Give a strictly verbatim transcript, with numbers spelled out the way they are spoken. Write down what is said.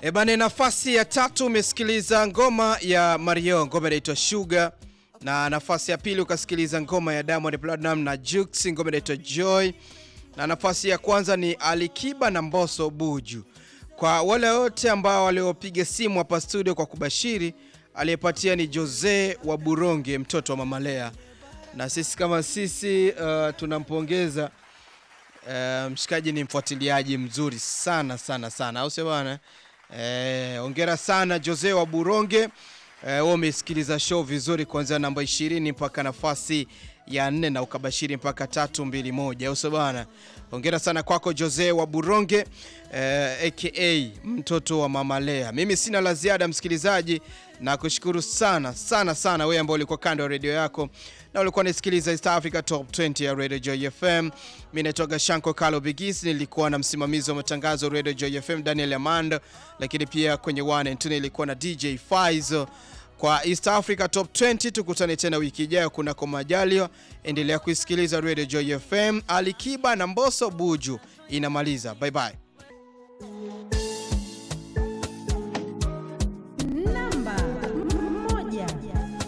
Ebane, nafasi ya tatu umesikiliza ngoma ya Mario, ngoma inaitwa Sugar, na nafasi ya pili ukasikiliza ngoma ya Diamond Platnumz na Jux, ngoma inaitwa Joy, na nafasi ya kwanza ni Alikiba na Mbosso Buju. Kwa wale wote ambao waliopiga simu hapa studio kwa kubashiri, aliyepatia ni Jose wa Buronge, mtoto wa Mama Lea. Na sisi kama sisi uh, tunampongeza. Uh, mshikaji ni mfuatiliaji mzuri sana sana sana, au sio bwana? Eh, hongera sana Jose wa Buronge. Eh, wewe umesikiliza show vizuri kuanzia namba ishirini mpaka nafasi ya nne na ukabashiri mpaka tatu mbili moja, au sio bwana? Hongera sana kwako Jose wa Buronge, eh, aka mtoto wa Mama Lea. Mimi sina la ziada msikilizaji, na kushukuru sana sana sana wewe ambao ulikuwa kando ya radio yako na ulikuwa unasikiliza East Africa Top twenty ya Radio Joy F M. Mimi naitwa Shanko Carlo Bigis, nilikuwa na msimamizi wa matangazo Radio Joy F M Daniel Amanda, lakini pia kwenye one and two nilikuwa na D J Faizo. Kwa East Africa Top twenty tukutane tena wiki ijayo kuna kwa majalio. Endelea kusikiliza Radio Joy F M. Alikiba na Mbosso Buju inamaliza. Bye bye.